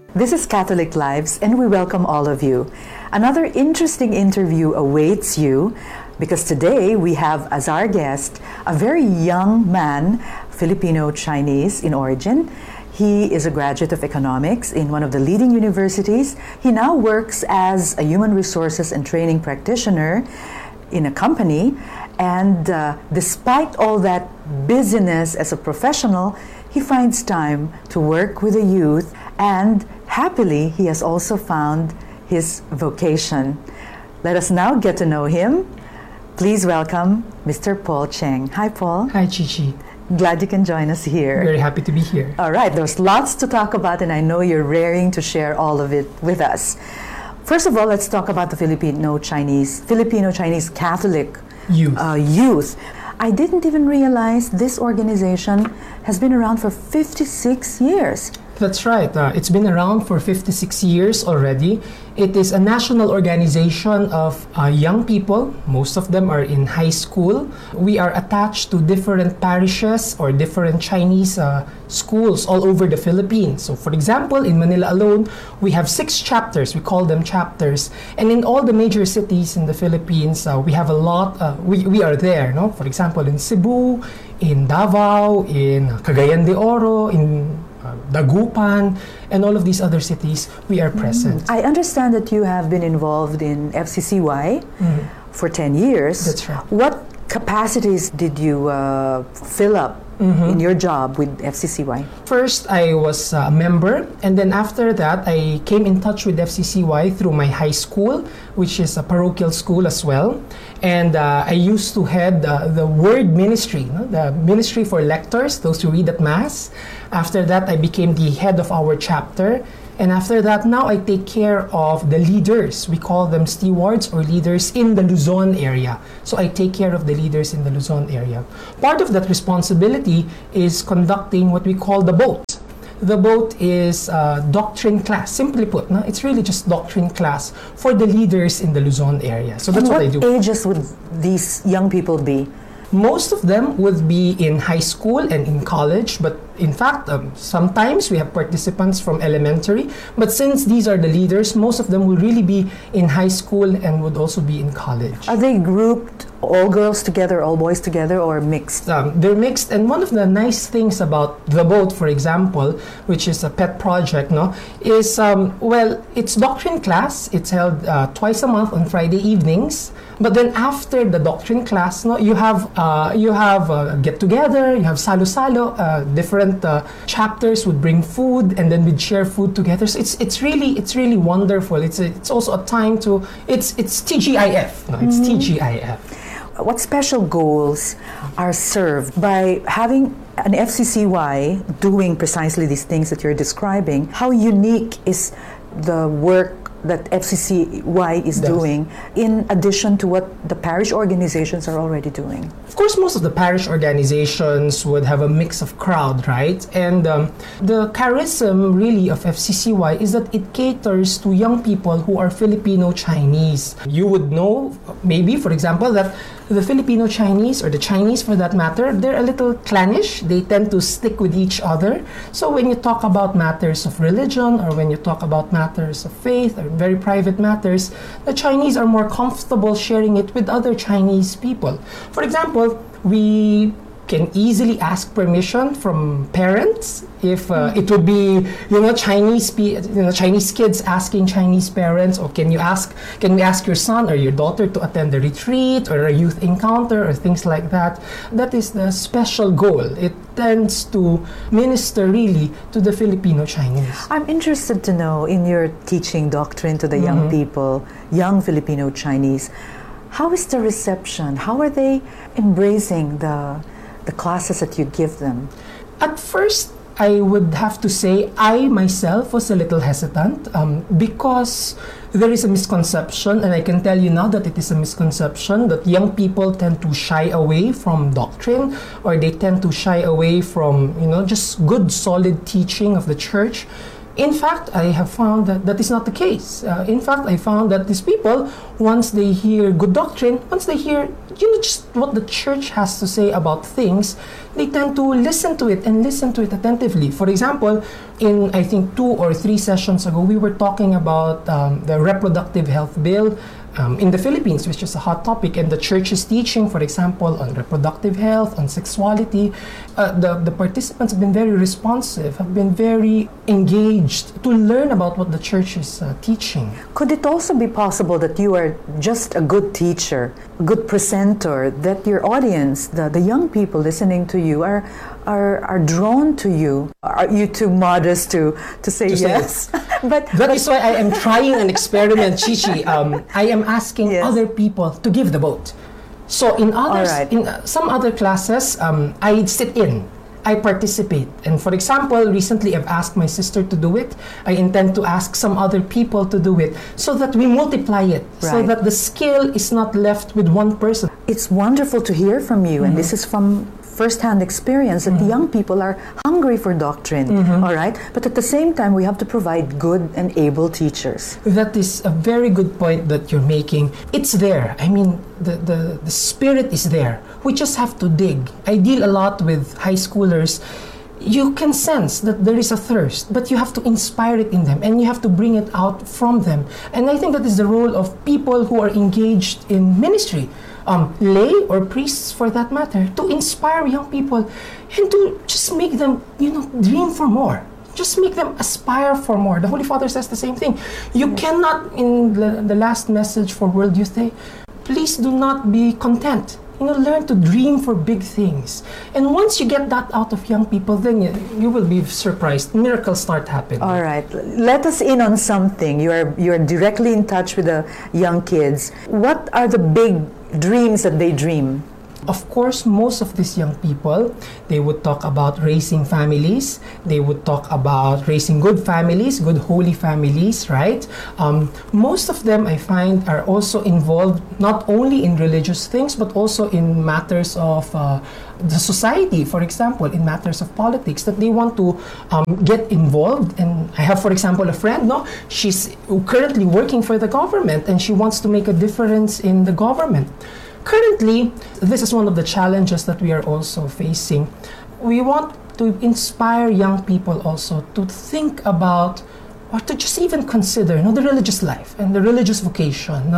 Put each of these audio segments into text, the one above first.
This is Catholic Lives, and we welcome all of you. Another interesting interview awaits you because today we have as our guest a very young man, Filipino-Chinese in origin. He is a graduate of economics in one of the leading universities. He now works as a human resources and training practitioner in a company. And despite all that busyness as a professional, he finds time to work with the youth, and happily, he has also found his vocation. Let us now get to know him. Please welcome Mr. Paul Cheng. Hi, Paul. Hi, Chichi. Glad you can join us here. Very happy to be here. All right, there's lots to talk about, and I know you're raring to share all of it with us. First of all, let's talk about the Filipino-Chinese Catholic youth. I didn't even realize this organization has been around for 56 years. That's right. It's been around for 56 years already. It is a national organization of young people. Most of them are in high school. We are attached to different parishes or different Chinese schools all over the Philippines. So for example, in Manila alone, we have 6 chapters. We call them chapters. And in all the major cities in the Philippines, we have a lot. We are there. No? For example, in Cebu, in Davao, in Cagayan de Oro, in Dagupan, and all of these other cities, we are present. I understand that you have been involved in FCCY for 10 years. That's right. What capacities did you fill up in your job with FCCY? First, I was a member, and then after that, I came in touch with FCCY through my high school, which is a parochial school as well. And I used to head the word ministry, the ministry for lectors, those who read at Mass. After that, I became the head of our chapter. And after that, now I take care of the leaders. We call them stewards or leaders in the Luzon area. So I take care of the leaders in the Luzon area. Part of that responsibility is conducting what we call the boat. The boat is doctrine class. Simply put, no? It's really just doctrine class for the leaders in the Luzon area. So that's what I do. What ages would these young people be? Most of them would be in high school and in college, but in fact, sometimes we have participants from elementary. But since these are the leaders, most of them will really be in high school and would also be in college. Are they grouped, all girls together, all boys together, or mixed? They're mixed, and one of the nice things about the boat, for example, which is a pet project, is it's doctrine class. It's held twice a month on Friday evenings. But then after the doctrine class, you have get together, you have salo-salo. Different chapters would bring food, and then we'd share food together. So it's really wonderful. It's also a time to it's TGIF. It's TGIF. What special goals are served by having an FCCY doing precisely these things that you're describing? How unique is the work that FCCY is doing in addition to what the parish organizations are already doing? Of course, most of the parish organizations would have a mix of crowd, right? And the charism really of FCCY is that it caters to young people who are Filipino-Chinese. You would know, maybe, for example, that the Filipino-Chinese, or the Chinese for that matter, they're a little clannish. They tend to stick with each other. So when you talk about matters of religion, or when you talk about matters of faith, or very private matters, the Chinese are more comfortable sharing it with other Chinese people. For example, we can easily ask permission from parents if it would be Chinese kids asking Chinese parents, or can we ask your son or your daughter to attend a retreat or a youth encounter or things like that. That is the special goal. It tends to minister really to the Filipino Chinese. I'm interested to know, in your teaching doctrine to the young people, young Filipino Chinese, how is the reception? How are they embracing the classes that you give them? At first, I would have to say I myself was a little hesitant because there is a misconception, and I can tell you now that it is a misconception, that young people tend to shy away from doctrine, or they tend to shy away from just good solid teaching of the church. In fact, I have found that that is not the case. In fact, I found that these people, once they hear good doctrine, once they hear, just what the church has to say about things, they tend to listen to it and listen to it attentively. For example, in I think 2 or 3 sessions ago, we were talking about the reproductive health bill in the Philippines, which is a hot topic, and the church is teaching, for example, on reproductive health, on sexuality. The participants have been very responsive, have been very engaged to learn about what the church is teaching. Could it also be possible that you are just a good teacher, a good presenter, that your audience, the young people listening to you, are drawn to you? Are you too modest to say yes? That is why I am trying an experiment, Chichi. I am asking other people to give the vote. So in others, in some other classes, I sit in. I participate. And for example, recently I've asked my sister to do it. I intend to ask some other people to do it so that we multiply it, so that the skill is not left with one person. It's wonderful to hear from you, and this is from first-hand experience that the young people are hungry for doctrine, all right? But at the same time, we have to provide good and able teachers. That is a very good point that you're making. It's there. I mean, the spirit is there. We just have to dig. I deal a lot with high schoolers. You can sense that there is a thirst, but you have to inspire it in them, and you have to bring it out from them. And I think that is the role of people who are engaged in ministry. Lay or priests for that matter, to inspire young people and to just make them, dream for more. Just make them aspire for more. The Holy Father says the same thing. You cannot, in the last message for World Youth Day, please do not be content. Learn to dream for big things. And once you get that out of young people, then you will be surprised. Miracles start happening. All right. Let us in on something. You're directly in touch with the young kids. What are the big dreams that they dream? Of course, most of these young people, they would talk about raising families. They would talk about raising good families, good holy families, right? Most of them, I find, are also involved not only in religious things, but also in matters of the society, for example, in matters of politics, that they want to get involved. And I have, for example, a friend, she's currently working for the government, and she wants to make a difference in the government. Currently, this is one of the challenges that we are also facing. We want to inspire young people also to think about, or to just even consider, the religious life and the religious vocation,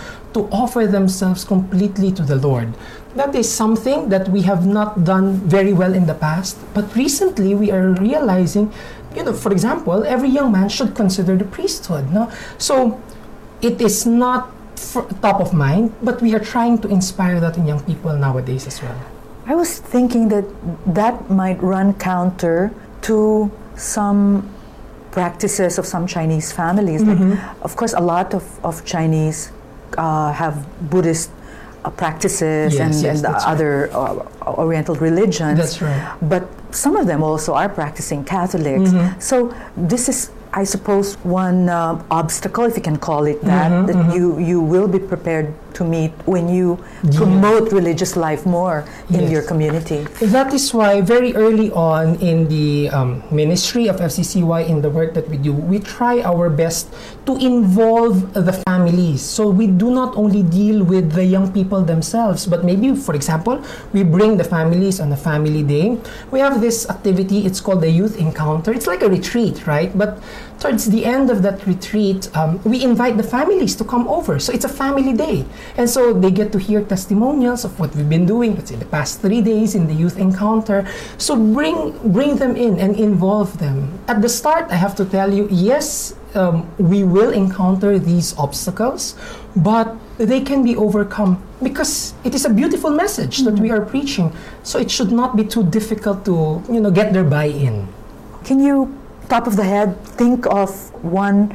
to offer themselves completely to the Lord. That is something that we have not done very well in the past, but recently we are realizing, for example, every young man should consider the priesthood. So it is not top of mind, but we are trying to inspire that in young people nowadays as well. I was thinking that might run counter to some practices of some Chinese families. Of course, a lot of Chinese have Buddhist practices and other Oriental religions. That's right. But some of them also are practicing Catholics. So this is, I suppose, one obstacle, if you can call it that, that you will be prepared to meet when you promote religious life more in your community. That is why very early on in the ministry of FCCY, in the work that we do, we try our best to involve the families. So we do not only deal with the young people themselves, but maybe, for example, we bring the families on a family day. We have this activity, it's called the Youth Encounter. It's like a retreat, right? But towards the end of that retreat, we invite the families to come over. So it's a family day. And so they get to hear testimonials of what we've been doing, let's say, the past 3 days in the Youth Encounter. So bring them in and involve them. At the start, I have to tell you, yes, we will encounter these obstacles, but they can be overcome because it is a beautiful message that we are preaching. So it should not be too difficult to, get their buy-in. Can you, top of the head, think of one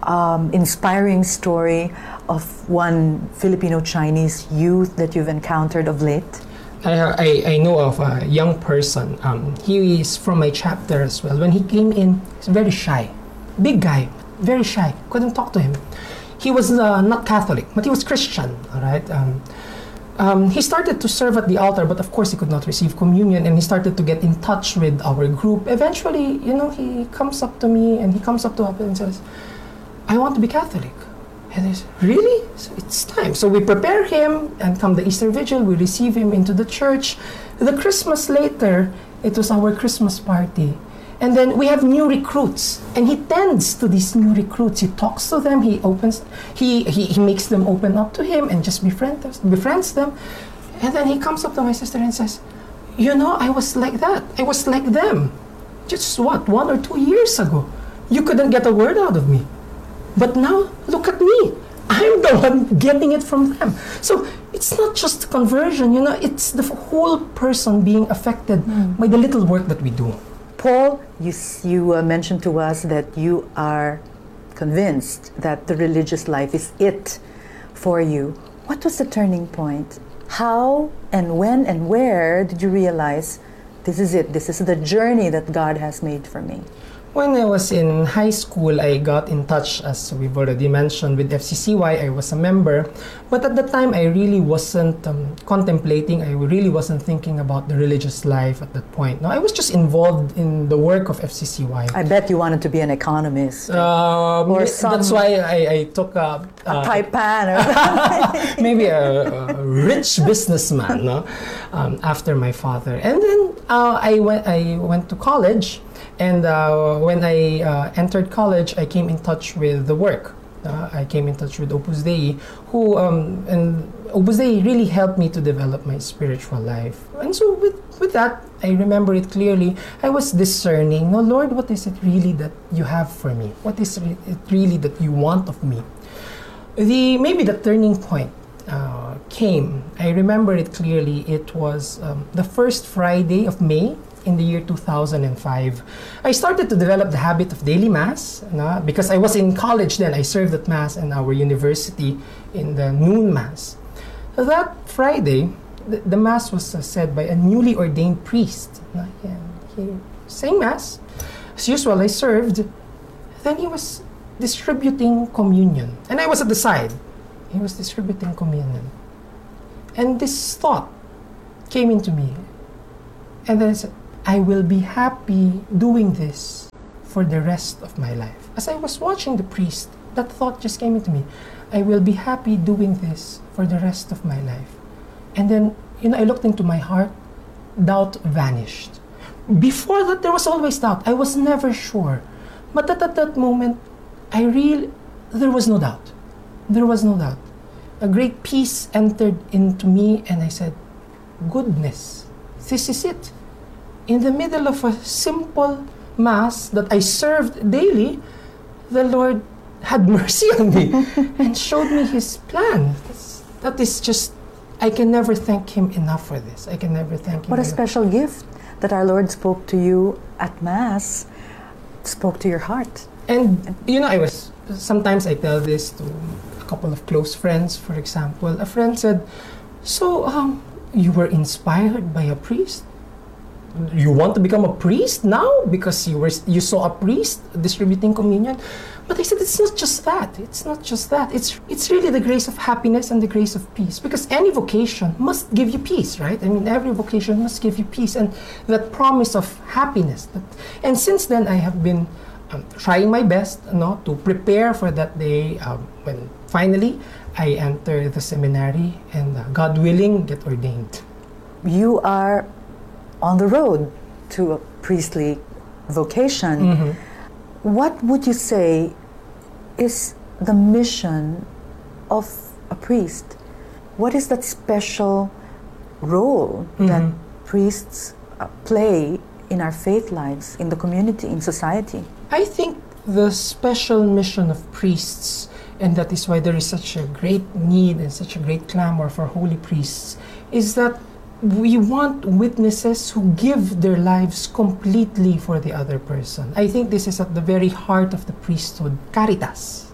inspiring story of one Filipino-Chinese youth that you've encountered of late? I know of a young person. He is from my chapter as well. When he came in, he's very shy. Big guy, very shy. Couldn't talk to him. He was not Catholic, but he was Christian, all right? he started to serve at the altar, but of course he could not receive communion, and he started to get in touch with our group. Eventually, he comes up to me and he comes up to us and says, "I want to be Catholic." And I said, "Really? So it's time." So we prepare him, and come the Easter Vigil, we receive him into the church. The Christmas later, it was our Christmas party. And then we have new recruits, and he tends to these new recruits. He talks to them. He makes them open up to him and just befriends them. And then he comes up to my sister and says, "I was like that. I was like them. Just 1 or 2 years ago. You couldn't get a word out of me. But now, look at me. I'm the one getting it from them." So it's not just conversion, it's the whole person being affected by the little work that we do. Paul, you mentioned to us that you are convinced that the religious life is it for you. What was the turning point? How and when and where did you realize this is it? This is the journey that God has made for me? When I was in high school, I got in touch, as we've already mentioned, with FCCY. I was a member. But at the time, I really wasn't contemplating. I really wasn't thinking about the religious life at that point. No, I was just involved in the work of FCCY. I bet you wanted to be an economist. That's why I took a Taipan or maybe a rich businessman, after my father. And then I went to college. And when I entered college, I came in touch with the work. I came in touch with Opus Dei, and Opus Dei really helped me to develop my spiritual life. And so with that, I remember it clearly. I was discerning, "No, Lord, what is it really that you have for me? What is it really that you want of me?" Maybe the turning point came. I remember it clearly. It was the first Friday of May in the year 2005. I started to develop the habit of daily Mass, because I was in college then. I served at Mass in our university in the noon Mass. That Friday, the Mass was said by a newly ordained priest. He sang Mass. As usual, I served. Then he was distributing communion. And I was at the side. He was distributing communion. And this thought came into me. And then I said, "I will be happy doing this for the rest of my life." As I was watching the priest, that thought just came into me. "I will be happy doing this for the rest of my life." And then, I looked into my heart. Doubt vanished. Before that, there was always doubt. I was never sure. But at that moment, there was no doubt. There was no doubt. A great peace entered into me, and I said, "Goodness, this is it." In the middle of a simple Mass that I served daily, the Lord had mercy on me and showed me His plan. That is just, I can never thank Him enough for this. I can never thank Him What a enough. special gift that our Lord spoke to you at Mass, spoke to your heart. And, sometimes I tell this to a couple of close friends, for example. A friend said, "So, you were inspired by a priest? You want to become a priest now because you saw a priest distributing communion?" But I said, it's not just that. It's not just that. It's really the grace of happiness and the grace of peace. Because any vocation must give you peace, right? I mean, every vocation must give you peace and that promise of happiness. And since then, I have been trying my best, to prepare for that day when finally I enter the seminary and, God willing, get ordained. You are on the road to a priestly vocation. Mm-hmm. What would you say is the mission of a priest? What is that special role that priests play in our faith lives, in the community, in society? I think the special mission of priests, and that is why there is such a great need and such a great clamor for holy priests, is that we want witnesses who give their lives completely for the other person. I think this is at the very heart of the priesthood. Caritas,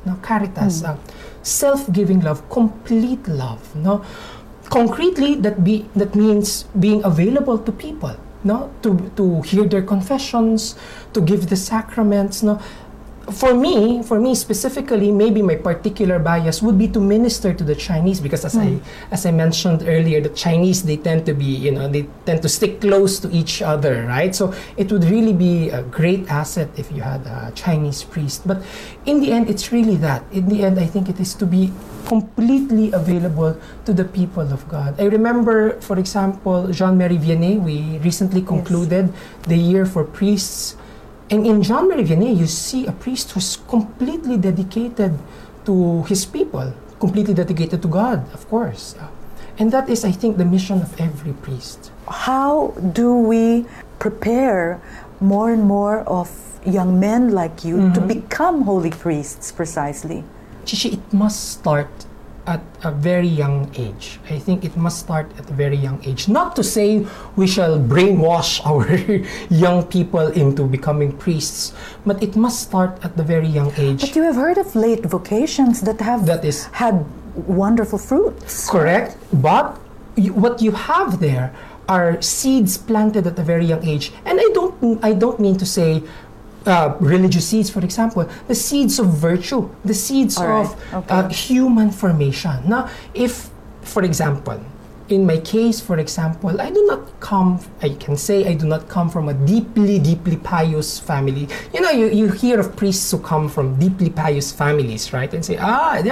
self-giving love, complete love. Concretely, that means being available to people. To hear their confessions, to give the sacraments. for me specifically, maybe my particular bias would be to minister to the Chinese, because as I mentioned earlier, the Chinese, they tend to be, they tend to stick close to each other, right? So it would really be a great asset if you had a Chinese priest. But in the end, it's really that. In the end, I think it is to be completely available to the people of God. I remember, for example, Jean-Marie Vianney, we recently concluded the year for priests. And in Jean-Marie Vianney, you see a priest who's completely dedicated to his people, completely dedicated to God, of course. And that is, I think, the mission of every priest. How do we prepare more and more of young men like you to become holy priests precisely? Chichi, it must start at a very young age. I think it must start at a very young age. Not to say we shall brainwash our young people into becoming priests, but it must start at the very young age. But you have heard of late vocations that have had wonderful fruits. Correct. But what you have there are seeds planted at a very young age. And I don't mean to say religious seeds, for example, the seeds of virtue, the seeds of human formation. Now, if, for example, in my case, for example, I do not come from a deeply pious family. You hear of priests who come from deeply pious families, right? And say,